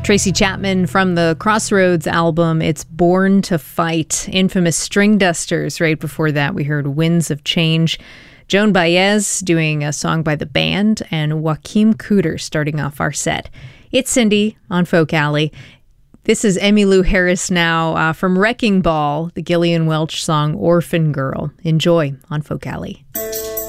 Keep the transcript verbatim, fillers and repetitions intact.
Tracy Chapman from the Crossroads album, it's Born to Fight. Infamous String Dusters. Right before that, we heard Winds of Change. Joan Baez doing a song by the band, and Joaquin Cooter starting off our set. It's Cindy on Folk Alley. This is Emmylou Harris now uh, from Wrecking Ball, the Gillian Welch song Orphan Girl. Enjoy on Folk Alley.